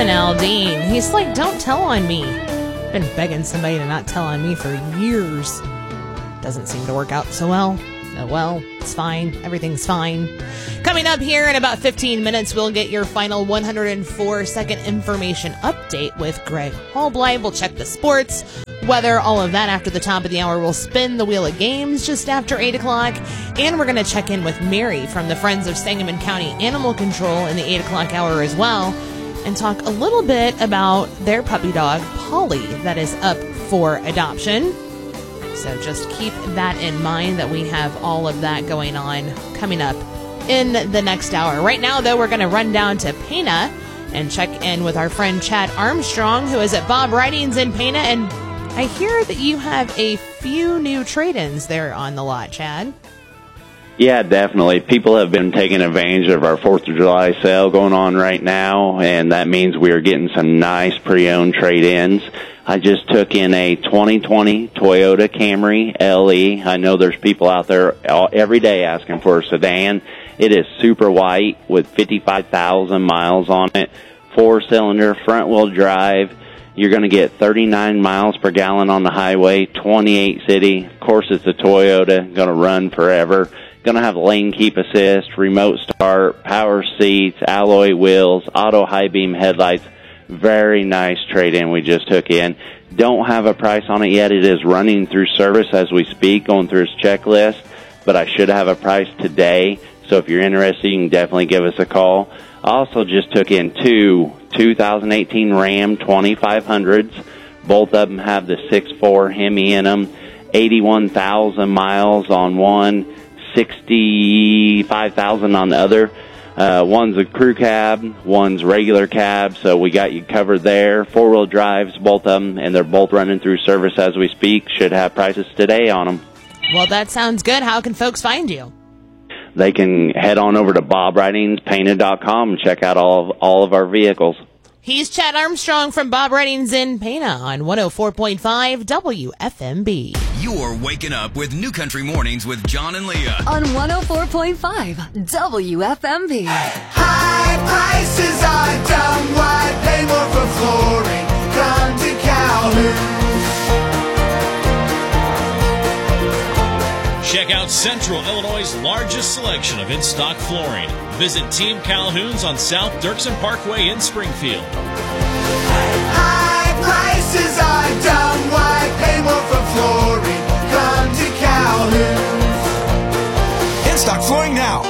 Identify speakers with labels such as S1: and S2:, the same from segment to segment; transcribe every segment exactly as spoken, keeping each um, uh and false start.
S1: Jason Aldean. He's like, don't tell on me. Been begging somebody to not tell on me for years. Doesn't seem to work out so well. Oh well, it's fine. Everything's fine. Coming up here in about fifteen minutes, we'll get your final one hundred four second information update with Greg Hallbleib. We'll check the sports, weather, all of that after the top of the hour. We'll spin the wheel of games just after eight o'clock. And we're going to check in with Mary from the Friends of Sangamon County Animal Control in the eight o'clock hour as well, and talk a little bit about their puppy dog, Polly, that is up for adoption. So just keep that in mind, that we have all of that going on coming up in the next hour. Right now, though, we're going to run down to Pana and check in with our friend Chad Armstrong, who is at Bob Ridings in Pana. And I hear that you have a few new trade-ins there on the lot, Chad.
S2: Yeah, definitely. People have been taking advantage of our fourth of July sale going on right now, and that means we are getting some nice pre-owned trade-ins. I just took in a twenty twenty Toyota Camry L E. I know there's people out there all, every day asking for a sedan. It is super white with fifty-five thousand miles on it, four-cylinder, front-wheel drive. You're going to get thirty-nine miles per gallon on the highway, twenty-eight city. Of course, it's a Toyota, going to run forever. Going to have lane keep assist, remote start, power seats, alloy wheels, auto high beam headlights. Very nice trade-in we just took in. Don't have a price on it yet. It is running through service as we speak, going through its checklist, but I should have a price today. So if you're interested, you can definitely give us a call. I also just took in two two thousand eighteen Ram twenty-five hundreds. Both of them have the six four Hemi in them, eighty-one thousand miles on one, sixty-five thousand on the other. Uh, one's a crew cab, one's regular cab, so we got you covered there. Four-wheel drives, both of them, and they're both running through service as we speak. Should have prices today on them.
S1: Well, that sounds good. How can folks find you?
S2: They can head on over to bob ridings painted dot com and check out all of, all of our vehicles.
S1: He's Chad Armstrong from Bob Ridings in Pana on one oh four point five W F M B.
S3: You're waking up with New Country Mornings with John and Leah
S4: on one oh four point five W F M B.
S5: High prices are dumb. Why pay more for flooring? Come to Calhoun.
S6: Check out Central Illinois' largest selection of in-stock flooring. Visit Team Calhoun's on South Dirksen Parkway in Springfield.
S5: High prices are dumb. Why pay more for flooring? Come to Calhoun.
S7: In-stock flooring now.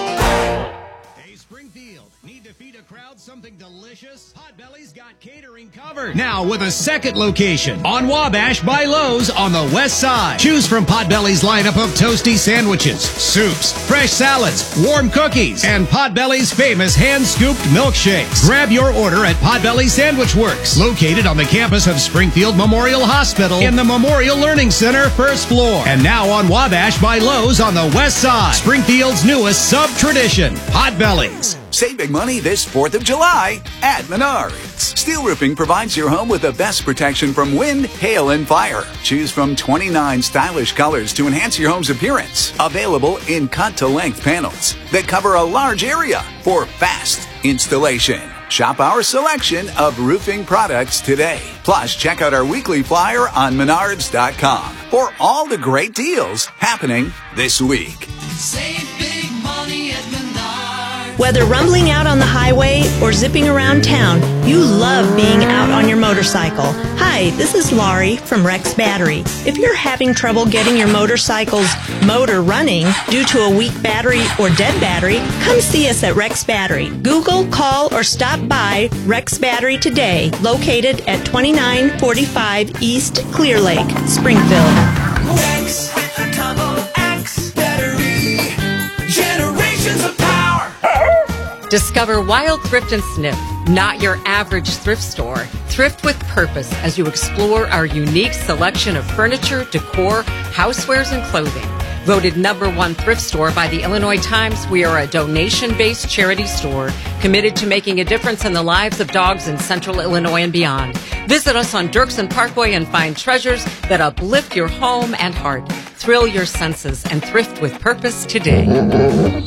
S8: Hey, Springfield, need to feed a crowd something delicious? Potbelly's got catering covered. Now with a second location on Wabash by Lowe's on the west side. Choose from Potbelly's lineup of toasty sandwiches, soups, fresh salads, warm cookies, and Potbelly's famous hand-scooped milkshakes. Grab your order at Potbelly Sandwich Works, located on the campus of Springfield Memorial Hospital in the Memorial Learning Center, first floor. And now on Wabash by Lowe's on the west side. Springfield's newest sub-tradition, Potbelly's.
S7: Save big money this fourth of July at Menards. Steel Roofing provides your home with the best protection from wind, hail, and fire. Choose from twenty-nine stylish colors to enhance your home's appearance. Available in cut-to-length panels that cover a large area for fast installation. Shop our selection of roofing products today. Plus, check out our weekly flyer on menards dot com for all the great deals happening this week.
S5: Save big money at Menards.
S9: Whether rumbling out on the highway or zipping around town, you love being out on your motorcycle. Hi, this is Laurie from Rex Battery. If you're having trouble getting your motorcycle's motor running due to a weak battery or dead battery, come see us at Rex Battery. Google, call, or stop by Rex Battery today, located at twenty-nine forty-five East Clear Lake, Springfield.
S5: Rex, Double X Battery, generations of power.
S10: Discover Wild Thrift and Sniff, not your average thrift store. Thrift with purpose as you explore our unique selection of furniture, decor, housewares, and clothing. Voted number one thrift store by the Illinois Times, we are a donation-based charity store committed to making a difference in the lives of dogs in central Illinois and beyond. Visit us on Dirksen Parkway and find treasures that uplift your home and heart. Thrill your senses and thrift with purpose today.